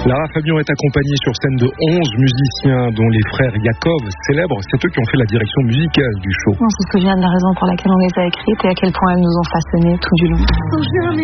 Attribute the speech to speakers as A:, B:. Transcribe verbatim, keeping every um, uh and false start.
A: Lara Fabian est accompagnée sur scène de onze musiciens, dont les frères Yakov, célèbres. C'est eux qui ont fait la direction musicale du show.
B: On se souvient de la raison pour laquelle on les a écrites et à quel point elles nous ont façonnées tout du long.